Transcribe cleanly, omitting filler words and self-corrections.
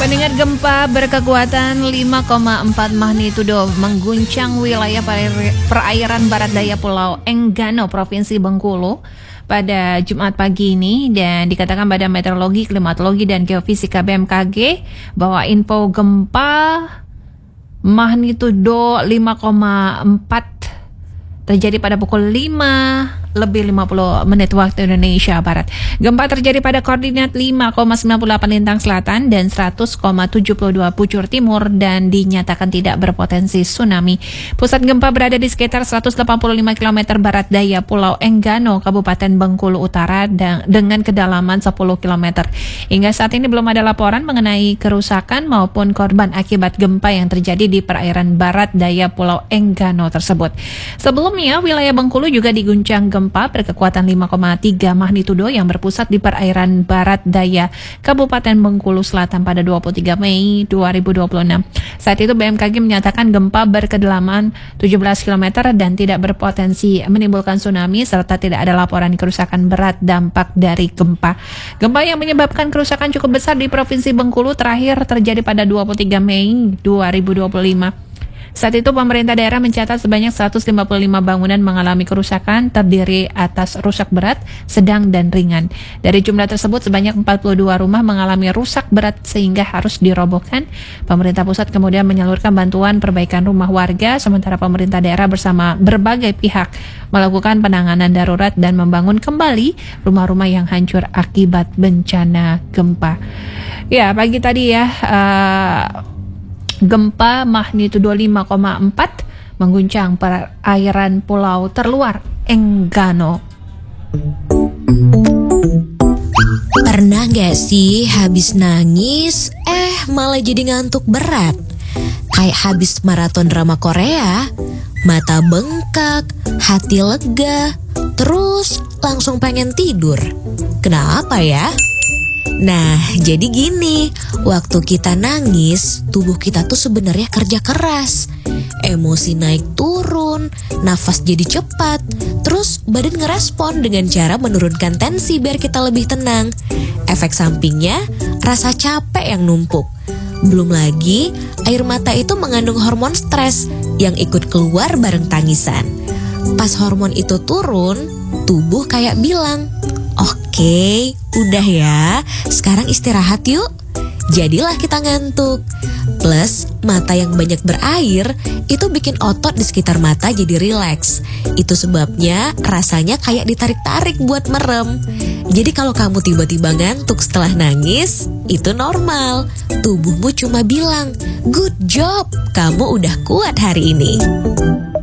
Pendengar, gempa berkekuatan 5,4 magnitudo mengguncang wilayah perairan barat daya Pulau Enggano, Provinsi Bengkulu pada Jumat pagi ini, dan dikatakan Badan Meteorologi, Klimatologi, dan Geofisika BMKG bahwa info gempa magnitudo 5,4 terjadi pada pukul 5:50 waktu Indonesia Barat. Gempa terjadi pada koordinat 5,98 lintang selatan dan 100,72 bujur timur dan dinyatakan tidak berpotensi tsunami. Pusat gempa berada di sekitar 185 km barat daya Pulau Enggano, Kabupaten Bengkulu Utara dengan kedalaman 10 km. Hingga saat ini belum ada laporan mengenai kerusakan maupun korban akibat gempa yang terjadi di perairan barat daya Pulau Enggano tersebut. Sebelumnya, wilayah Bengkulu juga diguncang gempa berkekuatan 5,3 magnitudo yang berpusat di perairan barat daya Kabupaten Bengkulu Selatan pada 23 Mei 2026. Saat itu BMKG menyatakan gempa berkedalaman 17 km dan tidak berpotensi menimbulkan tsunami serta tidak ada laporan kerusakan berat dampak dari gempa. Gempa yang menyebabkan kerusakan cukup besar di Provinsi Bengkulu terakhir terjadi pada 23 Mei 2025. Saat itu pemerintah daerah mencatat sebanyak 155 bangunan mengalami kerusakan terdiri atas rusak berat, sedang, dan ringan. Dari jumlah tersebut sebanyak 42 rumah mengalami rusak berat sehingga harus dirobohkan. Pemerintah pusat kemudian menyalurkan bantuan perbaikan rumah warga, sementara pemerintah daerah bersama berbagai pihak melakukan penanganan darurat dan membangun kembali rumah-rumah yang hancur akibat bencana gempa. Ya, pagi tadi ya, gempa magnitudo 5,4 mengguncang perairan pulau terluar Enggano. Pernah gak sih habis nangis, malah jadi ngantuk berat? Kayak habis maraton drama Korea, mata bengkak, hati lega, terus langsung pengen tidur. Kenapa ya? Nah, jadi gini, waktu kita nangis, tubuh kita tuh sebenarnya kerja keras. Emosi naik turun, nafas jadi cepat, terus badan ngerespon dengan cara menurunkan tensi biar kita lebih tenang. Efek sampingnya, rasa capek yang numpuk. Belum lagi, air mata itu mengandung hormon stres yang ikut keluar bareng tangisan. Pas hormon itu turun, tubuh kayak bilang, "Oke, udah ya, sekarang istirahat yuk." Jadilah kita ngantuk. Plus, mata yang banyak berair itu bikin otot di sekitar mata jadi rileks. Itu sebabnya rasanya kayak ditarik-tarik buat merem. Jadi kalau kamu tiba-tiba ngantuk setelah nangis, itu normal. Tubuhmu cuma bilang, "Good job, kamu udah kuat hari ini."